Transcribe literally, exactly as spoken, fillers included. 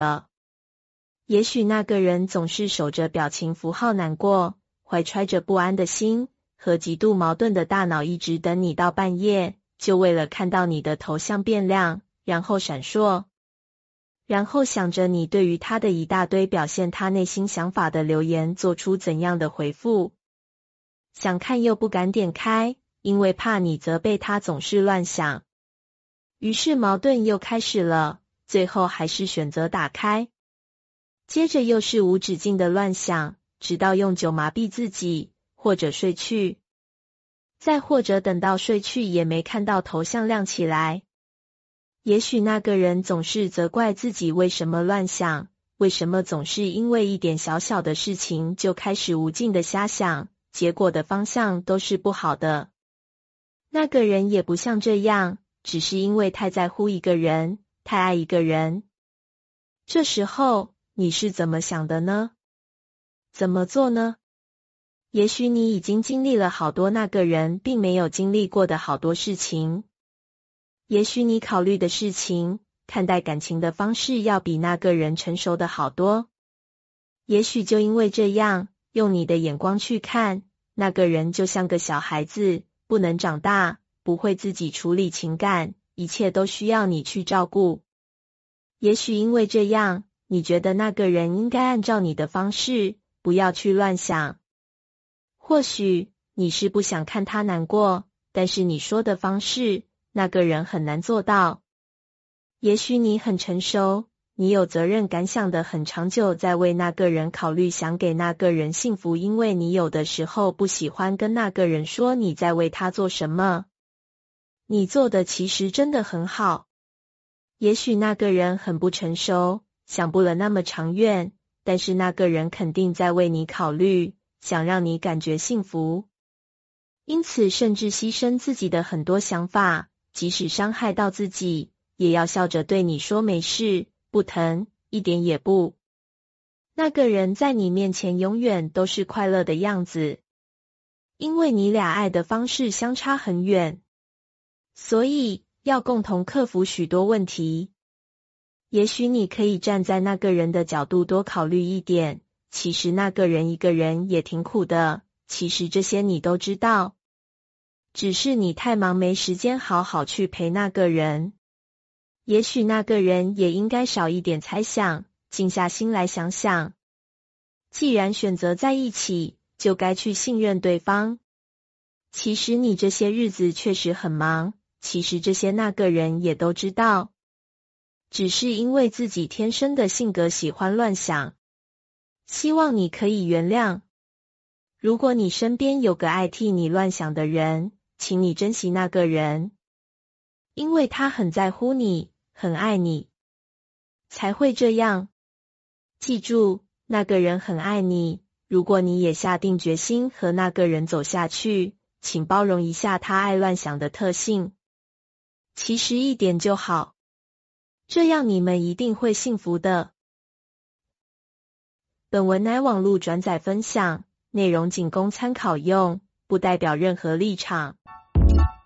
了。也许那个人总是守着表情符号难过，怀揣着不安的心和极度矛盾的大脑，一直等你到半夜，就为了看到你的头像变亮，然后闪烁，然后想着你对于他的一大堆表现他内心想法的留言做出怎样的回复。想看又不敢点开，因为怕你责备他总是乱想。于是矛盾又开始了，最后还是选择打开。接着又是无止境的乱想，直到用酒麻痹自己，或者睡去。再或者等到睡去也没看到头像亮起来。也许那个人总是责怪自己为什么乱想，为什么总是因为一点小小的事情就开始无尽的瞎想，结果的方向都是不好的。那个人也不像这样，只是因为太在乎一个人，太爱一个人。这时候你是怎么想的呢？怎么做呢？也许你已经经历了好多那个人并没有经历过的好多事情。也许你考虑的事情，看待感情的方式要比那个人成熟的好多。也许就因为这样，用你的眼光去看，那个人就像个小孩子，不能长大，不会自己处理情感，一切都需要你去照顾。也许因为这样，你觉得那个人应该按照你的方式，不要去乱想。或许你是不想看他难过，但是你说的方式，那个人很难做到。也许你很成熟，你有责任感，想得很长久，在为那个人考虑，想给那个人幸福，因为你有的时候不喜欢跟那个人说你在为他做什么。你做的其实真的很好。也许那个人很不成熟，想不了那么长远，但是那个人肯定在为你考虑，想让你感觉幸福。因此甚至牺牲自己的很多想法，即使伤害到自己，也要笑着对你说没事，不疼，一点也不。那个人在你面前永远都是快乐的样子，因为你俩爱的方式相差很远，所以要共同克服许多问题。也许你可以站在那个人的角度多考虑一点，其实那个人一个人也挺苦的，其实这些你都知道，只是你太忙没时间好好去陪那个人。也许那个人也应该少一点猜想，静下心来想想。既然选择在一起，就该去信任对方。其实你这些日子确实很忙，其实这些那个人也都知道，只是因为自己天生的性格喜欢乱想。希望你可以原谅。如果你身边有个爱替你乱想的人，请你珍惜那个人，因为他很在乎你，很爱你，才会这样。记住，那个人很爱你，如果你也下定决心和那个人走下去，请包容一下他爱乱想的特性。其实一点就好，这样你们一定会幸福的。本文乃网络转载分享，内容仅供参考用，不代表任何立场。